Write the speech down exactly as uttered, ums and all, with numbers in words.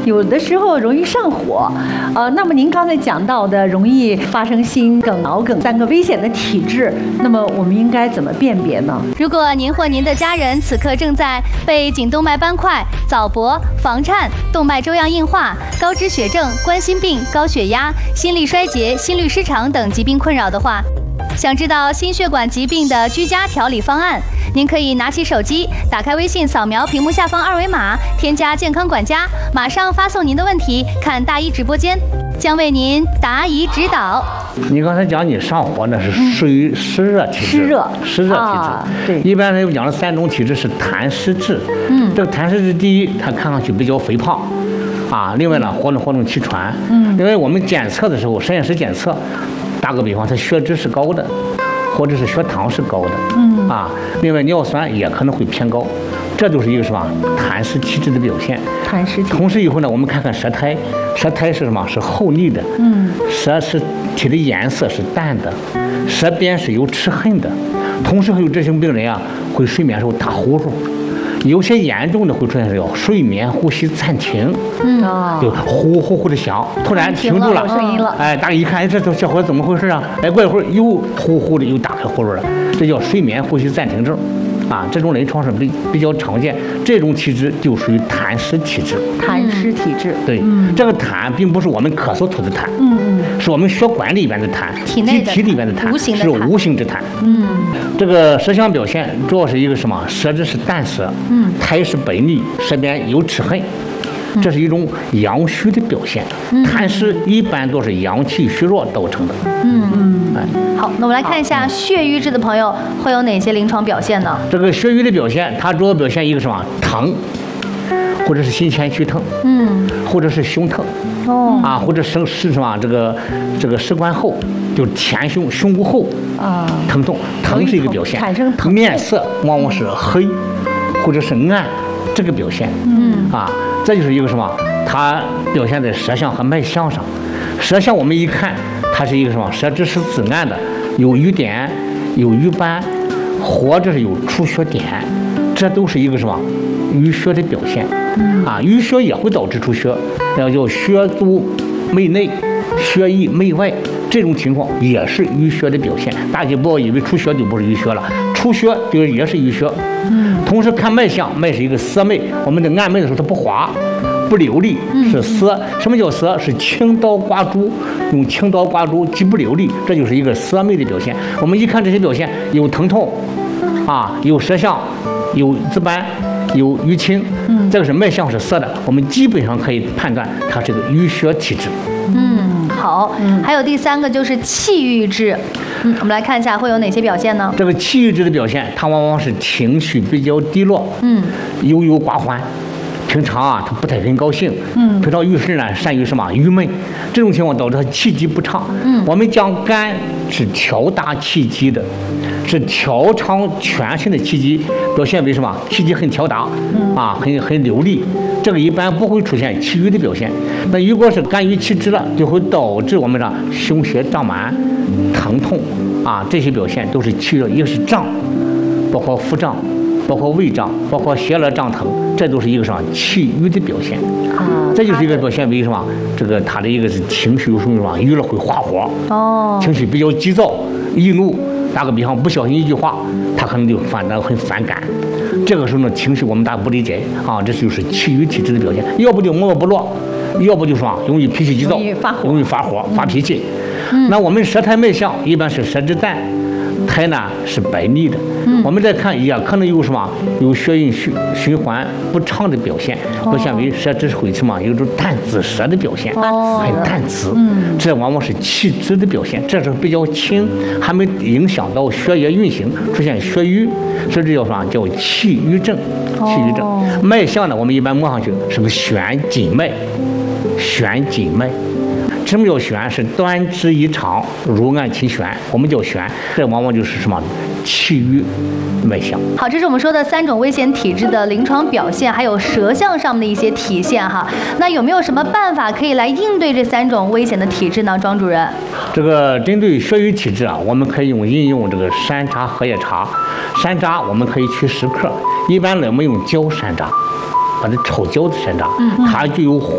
有的时候容易上火。呃，那么您刚才讲到的容易发生心梗、脑梗三个危险的体质，那么我们应该怎么辨别呢？ 如果您或您的家人此刻正在被颈动脉斑块、早搏、房颤、动脉粥样硬化、高脂血症、冠心病、高血压、心力衰竭、心律失常等疾病困扰的话，想知道心血管疾病的居家调理方案，您可以拿起手机，打开微信，扫描屏幕下方二维码，添加健康管家，马上发送您的问题，看大医直播间，将为您答疑指导。 你刚才讲你上火呢，是属于湿热体质。 湿热， 湿热体质。 啊、对。 一般来讲的三种体质是痰湿质。嗯。这个痰湿质，第一，它看上去比较肥胖，啊，另外呢，活动活动气喘。嗯。因为我们检测的时候，实验室检测，打个比方，它血脂是高的，或者是血糖是高的。嗯。啊，另外尿酸也可能会偏高，这就是一个什么痰湿体质的表现。 痰湿体质。 同时以后呢，我们看看舌苔。舌苔是什么？是厚腻的，嗯，舌是体的颜色是淡的，舌边是有齿痕的，同时还有这些病人啊，会睡眠时候打呼噜，有些严重的会出现叫睡眠呼吸暂停，嗯，就呼呼呼的响，突然停住了， 声音了， 哎，大家一看，哎，这小伙子怎么回事啊？哎，过一会儿又呼呼的又打开呼噜了，这叫睡眠呼吸暂停症。啊，这种临床上比比较常见，这种体质就属于痰湿体质。 痰湿体质， 对，嗯、这个痰并不是我们咳嗽吐的痰，嗯嗯，是我们血管里边的痰， 体内的体里边的痰， 无形的是无形之痰。嗯，这个舌象表现主要是一个什么？舌质是淡舌，嗯，苔是白腻，舌边有齿痕。这是一种阳虚的表现，痰湿一般都是阳气虚弱造成的。 嗯嗯，哎，好，那我们来看一下血瘀质的朋友会有哪些临床表现呢？ 这个血瘀的表现，它主要表现一个什么？疼，或者是心前虚疼，嗯，或者是胸疼，哦，啊，或者是是什么？这个这个食管后，就前胸胸部后啊疼痛，疼是一个表现， 产生疼， 面色往往是黑，或者是暗，这个表现，嗯啊。这就是一个什么？它表现在舌象和脉象上。舌象我们一看，它是一个什么？舌质是紫暗的，有瘀点，有瘀斑，或者是有出血点，这都是一个什么？淤血的表现。啊，淤血也会导致出血，那叫血阻脉内，血溢脉外。这种情况也是淤血的表现。大家不要以为出血就不是淤血了，出血就也是淤血。嗯，同时看脉象，脉是一个涩脉，我们在按脉的时候它不滑，不流利，是涩。什么叫涩？是轻刀刮珠，用轻刀刮珠极不流利，这就是一个涩脉的表现。我们一看这些表现，有疼痛，啊，有舌象，有紫斑，有淤青，嗯，这个是脉象是涩的，我们基本上可以判断它是个淤血体质。 嗯，好，嗯，还有第三个就是气郁质，嗯，我们来看一下会有哪些表现呢？ 这个气郁质的表现，它往往是情绪比较低落，嗯，优柔寡欢，平常啊他不太很高兴，嗯，平常遇事呢善于什么郁闷，这种情况导致他气机不畅，嗯，我们讲肝是调达气机的，是调畅全身的气机，表现为什么？气机很调达，嗯，啊，很很流利。这个一般不会出现气郁的表现，那如果是肝郁气滞了，就会导致我们的胸胁胀满、疼痛啊，这些表现都是气热，一个是胀，包括腹胀，包括胃胀，包括胁肋胀疼，这都是一个什么气郁的表现啊？这就是一个表现为什么？这个他的一个是情绪有什么什么，郁了会发火哦，情绪比较急躁、易怒。打个比方，不小心一句话，他可能就反正很反感。这个时候呢，情绪我们大家不理解啊，这就是气郁体质的表现。要不就默默不落，要不就说容易脾气急躁，容易发火，容易发火、发脾气。嗯、那我们舌苔脉象一般是舌质淡，苔呢是白腻的。嗯、我们再看也可能有什么有血液循循环不畅的表现，表现为舌质会什么有种淡紫舌的表现，哦、很淡紫。嗯、这往往是气滞的表现，这是比较轻，还没影响到血液运行，出现血瘀，所以这叫什么？叫气郁症。气郁症。哦、脉象呢，我们一般摸上去是不是悬紧脉？悬紧脉。什么叫悬？是端直异常，如按其悬，我们叫悬。这往往就是什么气郁脉象。 好，这是我们说的三种危险体质的临床表现，还有舌象上面的一些体现哈。那有没有什么办法可以来应对这三种危险的体质呢？庄主任， 这个针对血瘀体质啊，我们可以用饮用这个山楂荷叶茶。山楂我们可以取十克，一般呢我们用焦山楂，把它炒焦的山楂，嗯、它具有